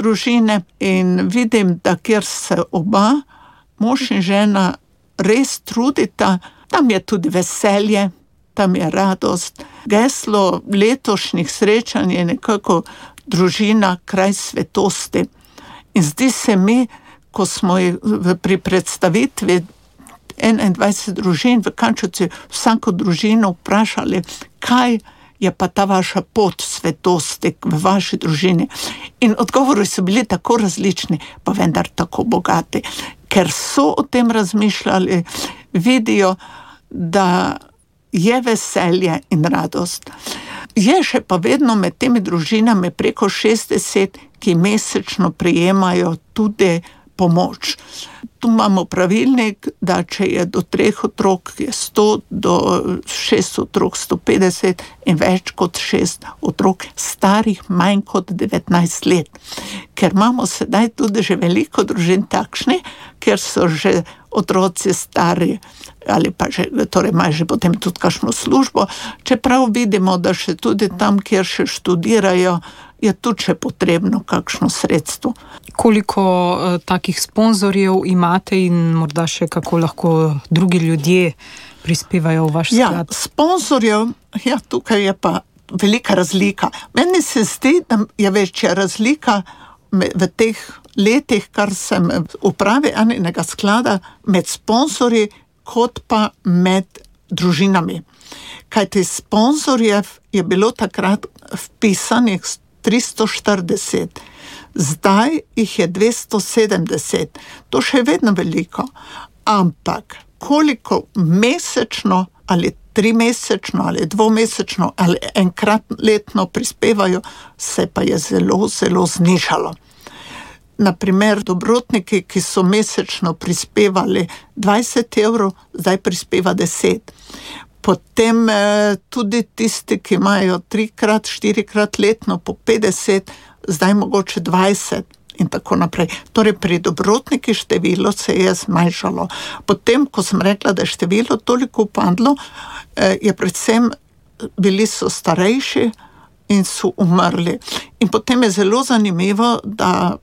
družine in vidim, da kjer se oba, mož in žena, res trudita, tam je tudi veselje, tam je radost. Geslo letošnjih srečanj je nekako družina, kraj svetosti. In zdi se mi, ko smo pri predstavitvi 21 družin v Kančevci vsako družino vprašali, kaj je pa ta vaša pot svetosti v vaši družini. In odgovori so bili tako različni, pa vendar tako bogati, ker so o tem razmišljali, vidijo, da je veselje in radost. Je še pa vedno med temi družinami preko 60, ki mesečno prejemajo tudi pomoč. Tu imamo pravilnik, da če je do 3 otrok, je 100, do 6 otrok 150 in več kot 6 otrok starih manj kot 19 let. Ker imamo sedaj tudi že veliko družin takšnih, ker so že otroci stari ali pa že, torej imajo že potem tudi kakšno službo, čeprav vidimo, da še tudi tam, kjer še študirajo, je tudi še potrebno kakšno sredstvo. Koliko takih sponzorjev imate in morda še kako lahko drugi ljudje prispevajo v vaš sklad? Sponzorjev, tukaj je pa velika razlika. Meni se zdi, da je večja razlika v teh letih, kar sem upravi enega sklada, med sponzorji kot pa med družinami. Kajti sponzorjev je bilo takrat vpisanih 340, zdaj jih je 270, to še je vedno veliko, ampak koliko mesečno ali 3-mesečno ali 2-mesečno ali enkrat letno prispevajo, se pa je zelo, zelo znižalo. Naprimer, dobrotniki, ki so mesečno prispevali 20 €, zdaj prispeva 10. Potem tudi tisti, ki imajo 3-krat, 4-krat letno po 50, zdaj mogoče 20 in tako naprej. Torej pri dobrotniki število se je zmanjšalo. Potem, ko sem rekla, da je število toliko upadlo, je predvsem bili so starejši in so umrli. In potem je zelo zanimivo, da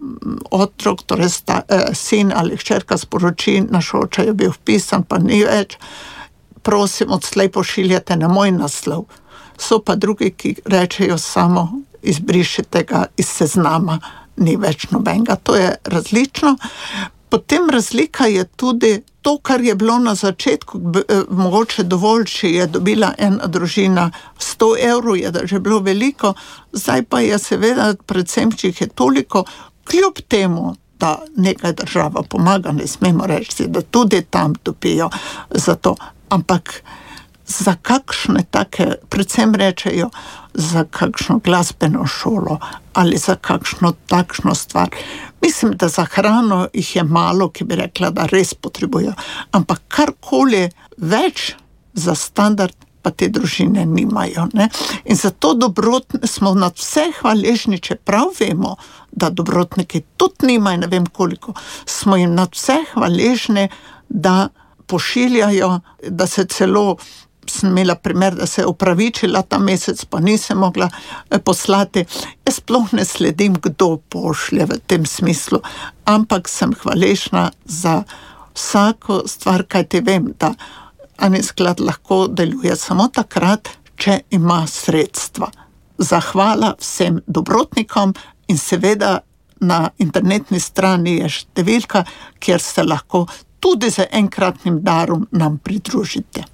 otrok, torej sin ali hčerka sporoči, naš oče je bil vpisan, pa ni več, prosim, odslej pošiljate na moj naslov. So pa drugi, ki rečejo samo izbrišite ga iz seznama, ni več nobenega. To je različno. Potem razlika je tudi to, kar je bilo na začetku, mogoče dovolj, če je dobila ena družina 100 €, je da že bilo veliko, zdaj pa je seveda, predvsem, če jih je toliko, kljub temu, da nekaj država pomaga, ne smemo reči, da tudi tam dobijo za to, ampak za kakšne take, predvsem rečejo, za kakšno glasbeno šolo ali za kakšno takšno stvar. Mislim, da za hrano jih je malo, ki bi rekla, da res potrebujo, ampak karkoli več za standard pa te družine nimajo, ne? In zato smo nad vse hvaležni, čeprav vemo, da dobrotniki tudi nimajo, ne vem koliko, smo jim nad vse hvaležni, da pošiljajo, da se celo, sem imela primer, da se je opravičila ta mesec, pa nisem mogla poslati. Jaz sploh ne sledim, kdo pošlje v tem smislu, ampak sem hvaležna za vsako stvar, kajti vem, da Ani sklad lahko deluje samo takrat, če ima sredstva. Zahvala vsem dobrotnikom in seveda na internetni strani je številka, kjer se lahko tudi z enkratnim darom nam pridružite.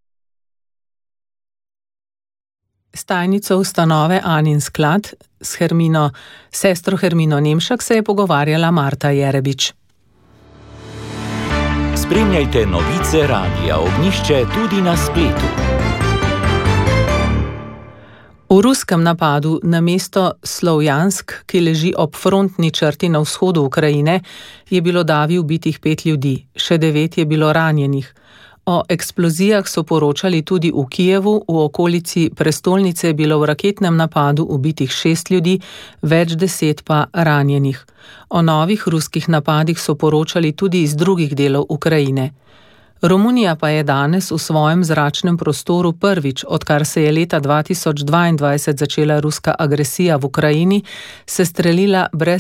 S tajnico ustanove Anin sklad, sestro Hermino Nemšak, se je pogovarjala Marta Jerebič. Spremljajte novice Radia Ognjišče tudi na spletu. V ruskem napadu na mesto Slovjansk, ki leži ob frontni črti na vzhodu Ukrajine, je bilo davi ubitih 5 ljudi, še 9 je bilo ranjenih. O eksplozijah so poročali tudi v Kijevu, v okolici prestolnice je bilo v raketnem napadu ubitih 6 ljudi, več 10 pa ranjenih. O novih ruskih napadih so poročali tudi iz drugih delov Ukrajine. Romunija pa je danes v svojem zračnem prostoru prvič, odkar se je leta 2022 začela ruska agresija v Ukrajini, sestrelila brez